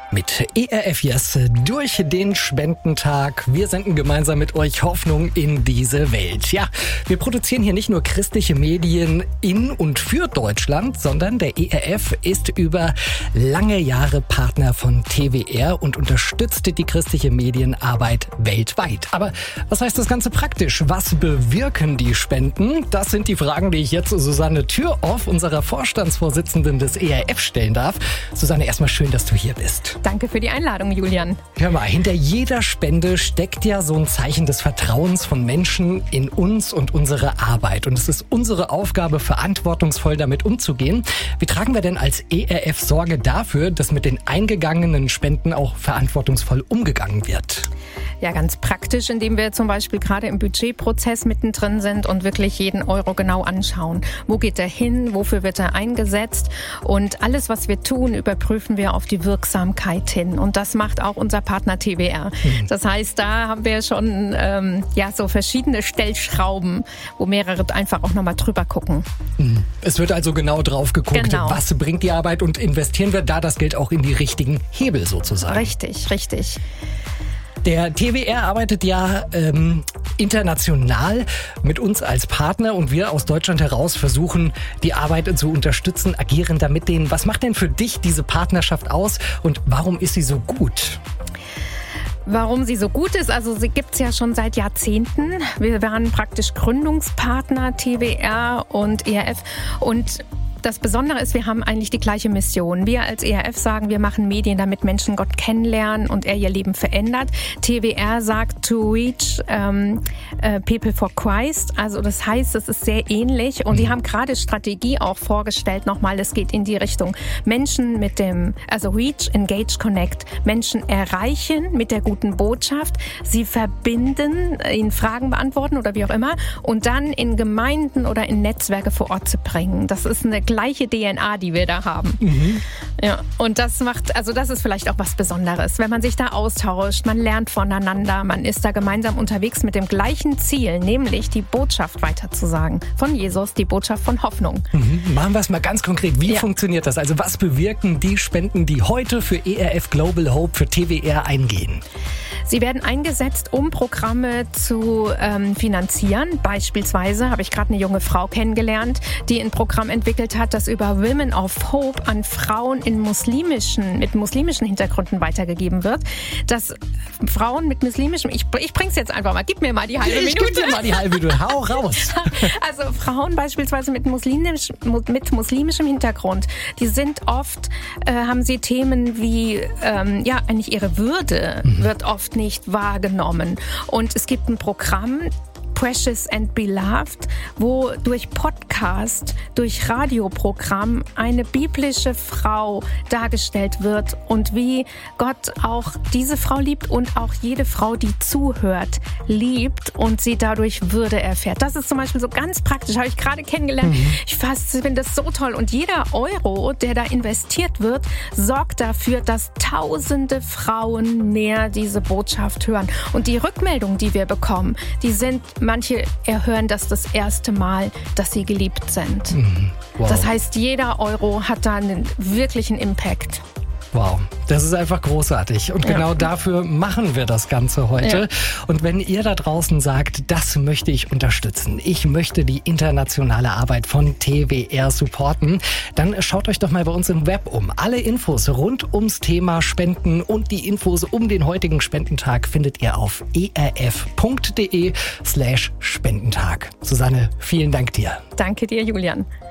Mit ERF Yes durch den Spendentag. Wir senden gemeinsam mit euch Hoffnung in diese Welt. Ja, wir produzieren hier nicht nur christliche Medien in und für Deutschland, sondern der ERF ist über lange Jahre Partner von TWR und unterstützt die christliche Medienarbeit weltweit. Aber was heißt das Ganze praktisch? Was bewirken die Spenden? Das sind die Fragen, die ich jetzt Susanne Thüroff, unserer Vorstandsvorsitzenden des ERF, stellen darf. Susanne, erstmal schön, dass du hier bist. Danke für die Einladung, Julian. Hör mal, hinter jeder Spende steckt ja so ein Zeichen des Vertrauens von Menschen in uns und unsere Arbeit. Und es ist unsere Aufgabe, verantwortungsvoll damit umzugehen. Wie tragen wir denn als ERF Sorge dafür, dass mit den eingegangenen Spenden auch verantwortungsvoll umgegangen wird? Ja, ganz praktisch, indem wir zum Beispiel gerade im Budgetprozess mittendrin sind und wirklich jeden Euro genau anschauen. Wo geht er hin? Wofür wird er eingesetzt? Und alles, was wir tun, überprüfen wir auf die Wirksamkeit hin. Und das macht auch unser Partner TWR. Das heißt, da haben wir schon so verschiedene Stellschrauben, wo mehrere einfach auch nochmal drüber gucken. Es wird also genau drauf geguckt, was bringt die Arbeit und investieren wir da das Geld auch in die richtigen Hebel sozusagen. Richtig. Der TWR arbeitet ja international mit uns als Partner und wir aus Deutschland heraus versuchen, die Arbeit zu unterstützen, agieren da mit denen. Was macht denn für dich diese Partnerschaft aus und warum ist sie so gut? Warum sie so gut ist, also sie gibt's ja schon seit Jahrzehnten. Wir waren praktisch Gründungspartner TWR und ERF und das Besondere ist, wir haben eigentlich die gleiche Mission. Wir als ERF sagen, wir machen Medien, damit Menschen Gott kennenlernen und er ihr Leben verändert. TWR sagt to reach people for Christ. Also das heißt, es ist sehr ähnlich. Und die haben gerade Strategie auch vorgestellt nochmal. Es geht in die Richtung Menschen reach, engage, connect. Menschen erreichen mit der guten Botschaft. Sie verbinden, ihnen Fragen beantworten oder wie auch immer. Und dann in Gemeinden oder in Netzwerke vor Ort zu bringen. Das ist eine gleiche DNA, die wir da haben. Ja, und das ist vielleicht auch was Besonderes, wenn man sich da austauscht, man lernt voneinander, man ist da gemeinsam unterwegs mit dem gleichen Ziel, nämlich die Botschaft weiterzusagen von Jesus, die Botschaft von Hoffnung. Machen wir es mal ganz konkret. Wie funktioniert das? Also was bewirken die Spenden, die heute für ERF Global Hope, für TWR eingehen? Sie werden eingesetzt, um Programme zu finanzieren. Beispielsweise habe ich gerade eine junge Frau kennengelernt, die ein Programm entwickelt hat, das über Women of Hope an Frauen mit muslimischen Hintergründen weitergegeben wird. Dass Frauen mit muslimischem, ich bring's jetzt einfach mal, gib mir mal die halbe Minute. Ich geb dir mal die halbe Minute, hau raus. Also Frauen beispielsweise mit muslimischem Hintergrund, die sind oft, haben sie Themen wie, eigentlich ihre Würde wird oft nicht wahrgenommen. Und es gibt ein Programm, Precious and Beloved, wo durch Podcast, durch Radioprogramm eine biblische Frau dargestellt wird und wie Gott auch diese Frau liebt und auch jede Frau, die zuhört, liebt und sie dadurch Würde erfährt. Das ist zum Beispiel so ganz praktisch, habe ich gerade kennengelernt. Ich finde das so toll und jeder Euro, der da investiert wird, sorgt dafür, dass tausende Frauen mehr diese Botschaft hören. Und die Rückmeldungen, die wir bekommen, die sind, manche erhören das erste Mal, dass sie geliebt sind. Wow. Das heißt, jeder Euro hat da einen wirklichen Impact. Wow, das ist einfach großartig. Und genau dafür machen wir das Ganze heute. Ja. Und wenn ihr da draußen sagt, das möchte ich unterstützen, ich möchte die internationale Arbeit von TWR supporten, dann schaut euch doch mal bei uns im Web um. Alle Infos rund ums Thema Spenden und die Infos um den heutigen Spendentag findet ihr auf erf.de/Spendentag. Susanne, vielen Dank dir. Danke dir, Julian.